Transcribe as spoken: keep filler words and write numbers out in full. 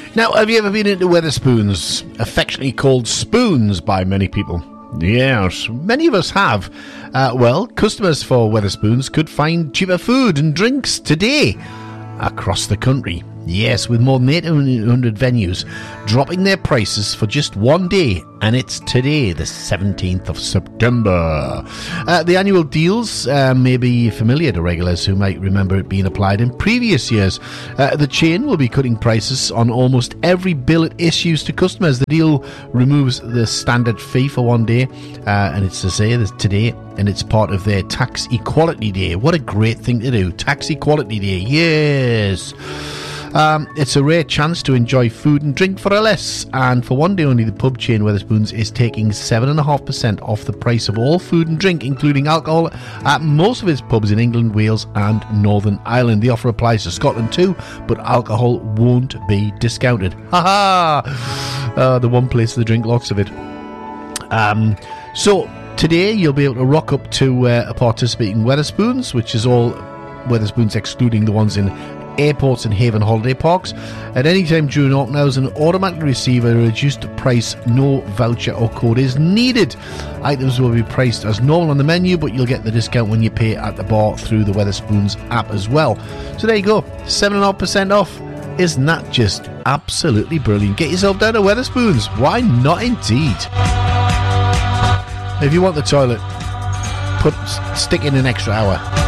Now, have you ever been into Wetherspoons, affectionately called Spoons by many people? Yes, many of us have. Uh, well, customers for Wetherspoons could find cheaper food and drinks today across the country. Yes, with more than eight hundred venues dropping their prices for just one day, and it's today, the seventeenth of September. Uh, the annual deals uh, may be familiar to regulars who might remember it being applied in previous years. Uh, the chain will be cutting prices on almost every bill it issues to customers. The deal removes the standard fee for one day, uh, and it's to say that today, and it's part of their Tax Equality Day. What a great thing to do, Tax Equality Day, yes! Um, it's a rare chance to enjoy food and drink for a less, and for one day only, the pub chain Wetherspoons is taking seven point five percent off the price of all food and drink, including alcohol, at most of its pubs in England, Wales and Northern Ireland. The offer applies to Scotland too, but alcohol won't be discounted. Ha ha! Uh, the one place they drink lots of it. Um, so, today you'll be able to rock up to uh, a participating Wetherspoons, which is all Wetherspoons excluding the ones in airports and haven holiday parks, at any time during open hours, and automatically receive a reduced price. No voucher or code is needed. Items will be priced as normal on the menu, but you'll get the discount when you pay at the bar through the Wetherspoons app as well. So there you go, seven point five percent off. Isn't that just absolutely brilliant? Get yourself down to Wetherspoons. Why not, indeed? If you want the toilet, put stick in an extra hour.